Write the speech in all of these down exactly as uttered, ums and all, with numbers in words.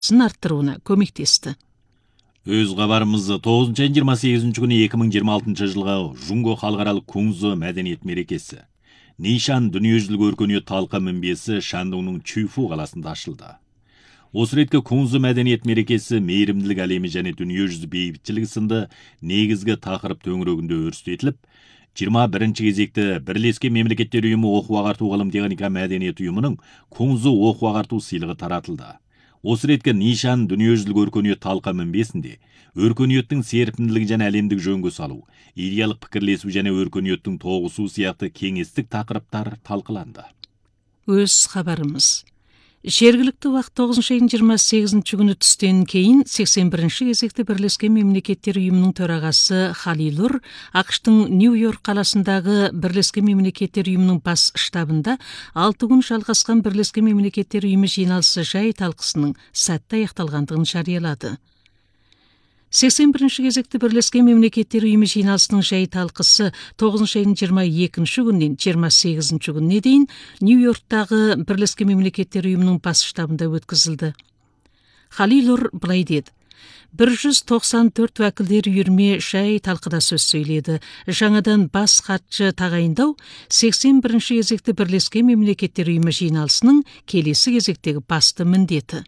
арттыруына көмектесті. Өз қабарымыз тогузунчу айдын жыйырма сегизинчи күнү эки миң жыйырма алтынчы жылга Жунго халыкаралык Кунзу мәдениет мерекеси Нишан дүниежүзүлүк өркөнүөт талкы минбеси Шандоңдун Чуйфу каласында ачылды. Осы ретке Кунзу мәдениет мерекеси мейримдилик алеми және дүниежүзү бейбитчилиги сынды негизги тақырып төңірегінде өрістетіліп, жыйырма биринчи кезекте Бирлешкен Мемлекеттер Уюму окуу агартуу гылым техника мәдениет уюмунун Кунзу окуу агартуу сыйлыгы таратылды. Осы ретке Нишан дүниежүзүлүк өркөнүөт талкы минбесинде өркөнүөттүн серпимдилиги жана әлемдик жөнгө салуу, идеялык пикирлесүү жана өркөнүөттүн тогусуу сыяктуу кеңестик тақырыптар талкыланды. Өз хабарымыз. Жергілікті уақыт тогузунчу айдын жыйырма сегизинчи күнү түстен кейін сексен биринчи кезекте Бірлескен Мемлекеттер Уюмунун төрагасы Халилур АКШтың Нью-Йорк қаласындағы Бірлескен Мемлекеттер Уюмунун бас штабында алты күн жалғасқан Бірлескен Мемлекеттер Уюму жиналысы жай талқысының сәтті аяқталғандығын жариялады. сексен биринчи кезекте Бірлескен Мемлекеттер Уюму жиналысының жай талқысы тогузунчу айдын жыйырма экинчи күнүнөн жыйырма сегизинчи күнүнө дейин Нью-Йорктагы Бірлескен Мемлекеттер Уюмунун бас штабында өткізілді. Халилур былай деді: бир жүз токсон төрт вәкілдер үйірме жай талқыда сөз сөйледі. Жаңадан бас хатчы тағайындау сексен биринчи кезекте Бірлескен Мемлекеттер Уюму жиналысының келесі кезектегі басты міндеті.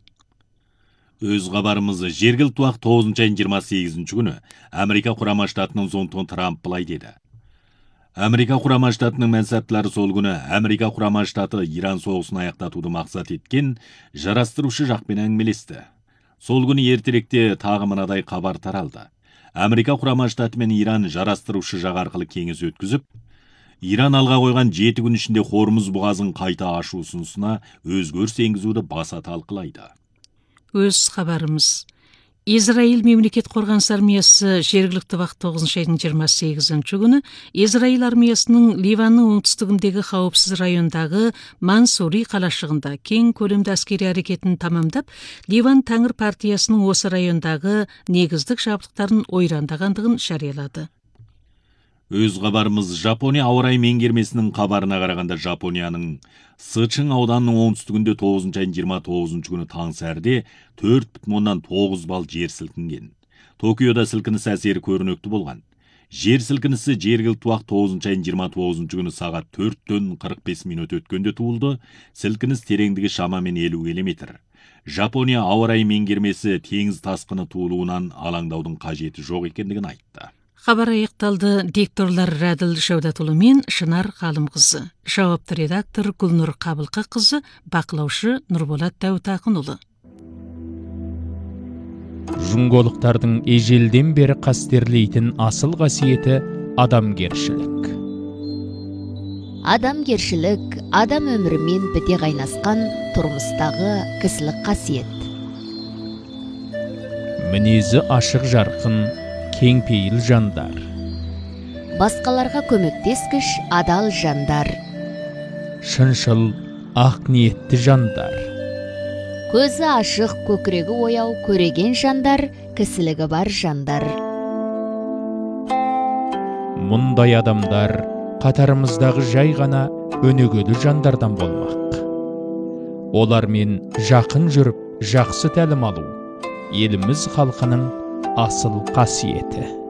Өз қабарымыз жергілікті уақыт тогузунчу айдын жыйырма сегизинчи күнү Америка Курама штатынын зонтон Трамп былай деді: Америка Курама штатынын мансаптары сол күнү Америка Курама штаты Иран соғысын аяктатууду максат эткен жарастыруучу жак менен әңгимелешти. Сол күнү эртеректе тагы мынадай кабар таралды. Америка Курама штаты менен Иран жарастыруучу жак аркылуу кеңеш өткүзүп, Иран алга койгон жети күн ичинде Хормуз бугазын кайта ачуусуна өзгөрүш энгизүүнү баса талкылайды. Өз хабарымыз. Израиль мемлекет қорғаныс армиясы жергілікті уақыт тогузунчу айдын жыйырма сегизинчи күнү Израиль армиясының Ливанның оңтүстігіндегі қауіпсіз райондағы Мансури қалашығында кең көлемді әскери әрекетін тамамдап, Ливан Тәңір партиясының осы райондағы негіздік жабдықтарын ойрандағандығын жариялады. Өз қабарымыз. Жапония ауа райы меңгермесінің қабарына қарағанда Жапонияның Сычың ауданының оңтүстігінде тогузунчу айдын жыйырма тогузунчу күнү таң сәрде төрт бүтүн ондон тогуз балл жер силкинген. Токиода силкиниш әсери көрүнөктүү болгон. Жер силкиниши жергиликтүү убакыт тогузунчу айдын жыйырма тогузунчу күнү саат төрттөн кырк беш мүнөт өткөндө туулду. Силкиниш тереңдиги шамамен элүү километр. Жапония ауа райы меңгермеси теңиз таскыны туулуунан алаңдаудун кажети жок экендигин айтты. Хабар аяқталды. Дикторлар Радил Шаудатұлы мен Шынар Қалымқызы. Жауапты редактор Гүлнұр Қабылқызы, бақылаушы Нұрболат Дәуітақынұлы. Жунголықтардың ежелден бері қастерлейтін асыл қасиеті адамгершілік. Адамгершілік адам өмірімен біте қайнасқан тұрмыстағы кісілік қасиет. Мінезі ашық жарқын, кеңпейіл жандар. Басқаларға көмектескіш адал жандар. Шыншыл, ақ ниетті жандар. Көзі ашық, көкірегі ояу, көреген жандар, кісілігі бар жандар. Мұндай адамдар қатарымыздағы жай ғана өнегелі жандардан болмақ. Олармен жақын жүріп, жақсы тәлім алу еліміз халқының асыл қасиеті.